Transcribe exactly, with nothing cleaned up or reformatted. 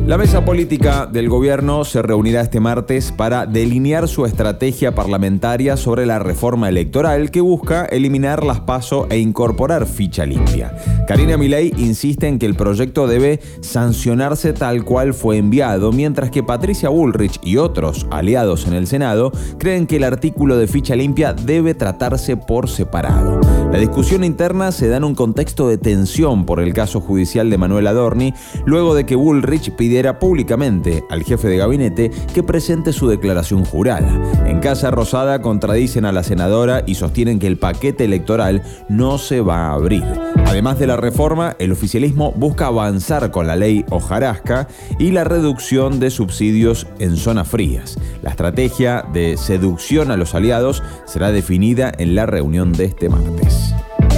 La mesa política del gobierno se reunirá este martes para delinear su estrategia parlamentaria sobre la reforma electoral que busca eliminar las PASO e incorporar ficha limpia. Karina Milei insiste en que el proyecto debe sancionarse tal cual fue enviado, mientras que Patricia Bullrich y otros aliados en el Senado creen que el artículo de ficha limpia debe tratarse por separado. La discusión interna se da en un contexto de tensión por el caso judicial de Manuel Adorni, luego de que Bullrich pidiera públicamente al jefe de gabinete que presente su declaración jurada. En Casa Rosada contradicen a la senadora y sostienen que el paquete electoral no se va a abrir. Además de la reforma, el oficialismo busca avanzar con la ley hojarasca y la reducción de subsidios en zonas frías. La estrategia de seducción a los aliados será definida en la reunión de este martes.